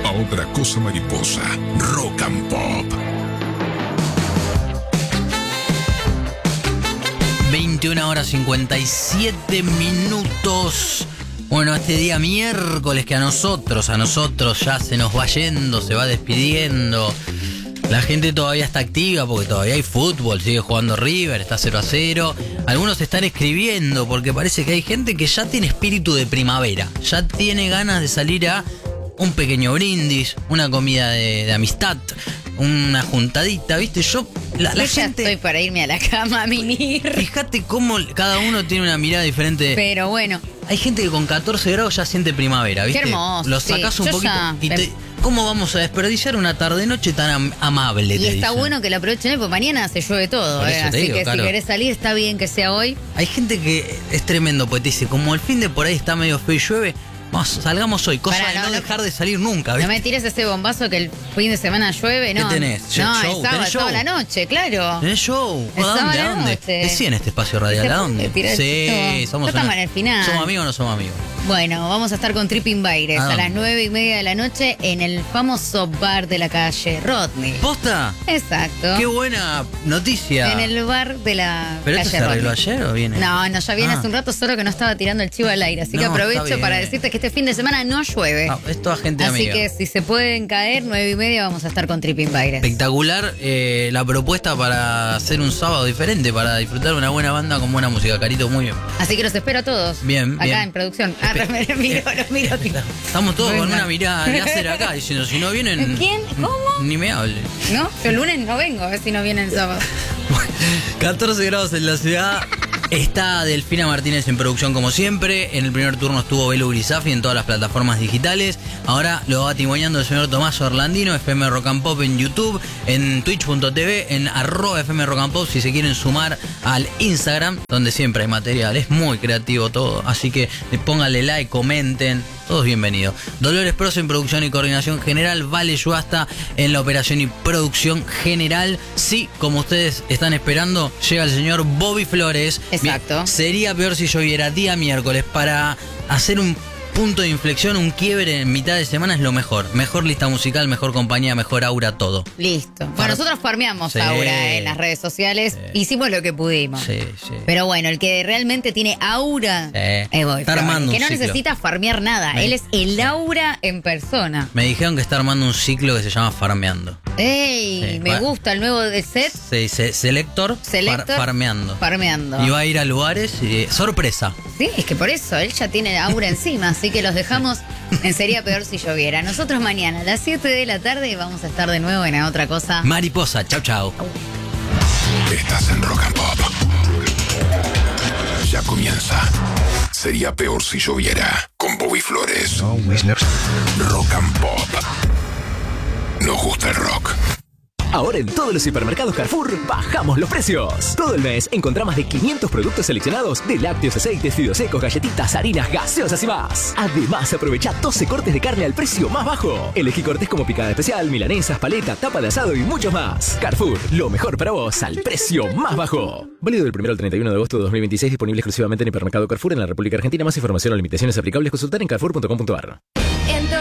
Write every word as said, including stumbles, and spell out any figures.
a otra cosa mariposa. Rock and Pop. veintiuna horas cincuenta y siete minutos. Bueno, este día miércoles que a nosotros, a nosotros ya se nos va yendo, se va despidiendo. La gente todavía está activa porque todavía hay fútbol, sigue jugando River, está cero a cero. Algunos están escribiendo porque parece que hay gente que ya tiene espíritu de primavera. Ya tiene ganas de salir a un pequeño brindis, una comida de, de amistad, una juntadita, ¿viste? Yo, la, la Yo ya gente... estoy para irme a la cama a minir. Fíjate cómo cada uno tiene una mirada diferente. Pero bueno. Hay gente que con catorce grados ya siente primavera, ¿viste? Qué hermoso. Lo sacás sí. un Yo poquito ya, y te... ¿Cómo vamos a desperdiciar una tarde-noche tan am- amable? Y te está dicen. bueno que lo aprovechen, porque mañana se llueve todo. Por Eh, eso te así digo, que claro. si querés salir, está bien que sea hoy. Hay gente que es tremendo, pues te dice, como el fin de por ahí está medio feo y llueve, vamos, salgamos hoy. Cosa Pará, de no, no, no. dejar de salir nunca, ¿viste? No me tires ese bombazo que el fin de semana llueve, ¿no? ¿Qué tenés? No, ¿Show? es sábado, ¿Tenés es sábado show? a la noche, claro. ¿Tenés show? Es ¿A dónde? sábado ¿A a la dónde? noche. Decí en este espacio radial, Se ¿a puede dónde? tirar Sí, esto. somos Ya estamos una- en el final. ¿Somos amigos o no somos amigos? Bueno, vamos a estar con Tripping Baires ¿A a, dónde? las nueve y media de la noche en el famoso bar de la calle Rodney. ¿Posta? Exacto. Qué buena noticia. En el bar de la ¿Pero calle esto se arregló Rodney. ayer o viene? No, no, ya viene Ah. hace un rato, solo que no estaba tirando el chivo al aire. Así que No, está aprovecho bien. para decirte que este fin de semana no llueve. No, es toda gente Así amiga. que si se pueden caer, nueve y media vamos a estar con Tripping Baires. Espectacular eh, la propuesta para hacer un sábado diferente, para disfrutar de una buena banda con buena música. Carito, muy bien. Así que los espero a todos. Bien, Acá bien. en producción. Ah, Espe- lo miro, lo miro. tipo. Estamos todos Muy con mal. una mirada láser acá, diciendo, si no vienen... ¿Quién? ¿Cómo? Ni me hable. ¿No? Yo el lunes no vengo, a ver si no viene el sábado. catorce grados en la ciudad. Está Delfina Martínez en producción como siempre. En el primer turno estuvo Belu Grisafi en todas las plataformas digitales. Ahora lo va timoneando el señor Tomás Orlandino, F M Rock and Pop en YouTube, en twitch punto tv, en arroba F M Rock and Pop si se quieren sumar al Instagram, donde siempre hay material. Es muy creativo todo, así que pónganle like, comenten. Todos bienvenidos. Dolores Pros en producción y coordinación general. Vale Yuasta en la operación y producción general. Sí, como ustedes están esperando, llega el señor Bobby Flores. Exacto. Bien, sería peor si lloviera día miércoles. Para hacer un punto de inflexión, un quiebre en mitad de semana es lo mejor. Mejor lista musical, mejor compañía, mejor aura, todo. Listo. Bueno, Para- nosotros farmeamos Sí. aura en las redes sociales. Hicimos lo que pudimos. Sí, sí. Pero bueno, el que realmente tiene aura Sí. es Bobby Está Flores, armando que un no ciclo. necesita farmear nada. Me- Él es el aura en persona. Me dijeron que está armando un ciclo que se llama Farmeando. ¡Ey! Sí. Me Va- gusta el nuevo de set. Se dice Selector, Selector, far- Farmeando. Farmeando. Y va a ir a lugares y... sorpresa. Sí, es que por eso él ya tiene aura encima, así que los dejamos en Sería Peor Si Lloviera. Nosotros mañana a las siete de la tarde vamos a estar de nuevo en A Otra Cosa. Mariposa, chau chau. Estás en Rock and Pop. Ya comienza. Sería peor si lloviera. Con Bobby Flores. Rock and Pop. Nos gusta el rock. Ahora en todos los supermercados Carrefour bajamos los precios. Todo el mes encontrá más de quinientos productos seleccionados de lácteos, aceites, fideos secos, galletitas, harinas, gaseosas y más. Además, aprovecha doce cortes de carne al precio más bajo. Elegí cortes como picada especial, milanesas, paleta, tapa de asado y mucho más. Carrefour, lo mejor para vos al precio más bajo. Válido del primero al treinta y uno de agosto de dos mil veintiséis, disponible exclusivamente en el hipermercado Carrefour en la República Argentina. Más información o limitaciones aplicables consultar en carrefour punto com punto ar.